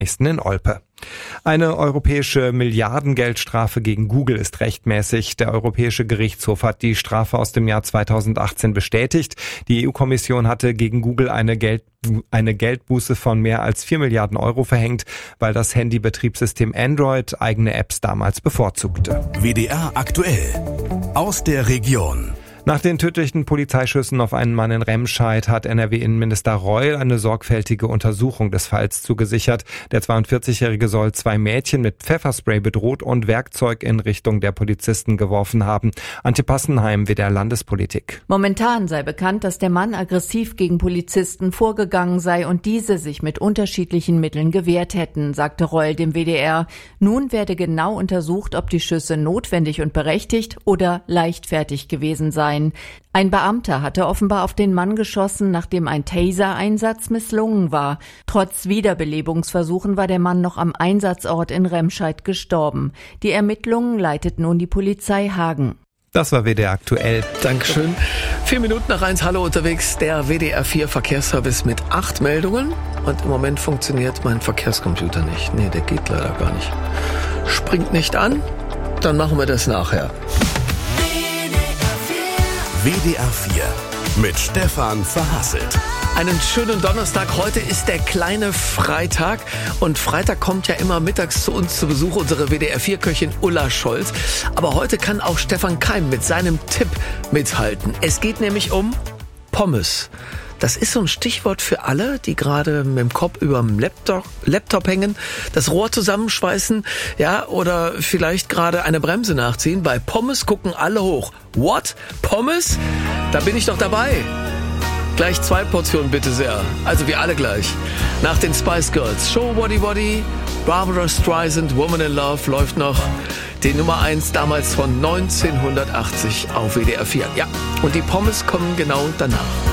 nächsten in Olpe. Eine europäische Milliardengeldstrafe gegen Google ist rechtmäßig. Der Europäische Gerichtshof hat die Strafe aus dem Jahr 2018 bestätigt. Die EU-Kommission hatte gegen Google eine Geldbuße von mehr als 4 Milliarden Euro verhängt, weil das Handybetriebssystem Android eigene Apps damals bevorzugte. WDR aktuell aus der Region. Nach den tödlichen Polizeischüssen auf einen Mann in Remscheid hat NRW-Innenminister Reul eine sorgfältige Untersuchung des Falls zugesichert. Der 42-Jährige soll 2 Mädchen mit Pfefferspray bedroht und Werkzeug in Richtung der Polizisten geworfen haben. Antje Passenheim, WDR Landespolitik. Momentan sei bekannt, dass der Mann aggressiv gegen Polizisten vorgegangen sei und diese sich mit unterschiedlichen Mitteln gewehrt hätten, sagte Reul dem WDR. Nun werde genau untersucht, ob die Schüsse notwendig und berechtigt oder leichtfertig gewesen seien. Ein Beamter hatte offenbar auf den Mann geschossen, nachdem ein Taser-Einsatz misslungen war. Trotz Wiederbelebungsversuchen war der Mann noch am Einsatzort in Remscheid gestorben. Die Ermittlungen leitet nun die Polizei Hagen. Das war WDR aktuell. Dankeschön. 4 Minuten nach 1, hallo unterwegs, der WDR 4 Verkehrsservice mit 8 Meldungen. Und im Moment funktioniert mein Verkehrscomputer nicht. Nee, der geht leider gar nicht. Springt nicht an, dann machen wir das nachher. WDR 4 mit Stefan Verhasselt. Einen schönen Donnerstag. Heute ist der kleine Freitag. Und Freitag kommt ja immer mittags zu uns zu Besuch unsere WDR-4-Köchin Ulla Scholz. Aber heute kann auch Stefan Keim mit seinem Tipp mithalten. Es geht nämlich um Pommes. Das ist so ein Stichwort für alle, die gerade mit dem Kopf überm Laptop hängen, das Rohr zusammenschweißen, ja, oder vielleicht gerade eine Bremse nachziehen. Bei Pommes gucken alle hoch. What? Pommes? Da bin ich doch dabei. Gleich 2 Portionen bitte sehr. Also wir alle gleich. Nach den Spice Girls. Show Woddy Woddy, Barbara Streisand, Woman in Love läuft noch. Die Nummer 1 damals von 1980 auf WDR 4. Ja, und die Pommes kommen genau danach.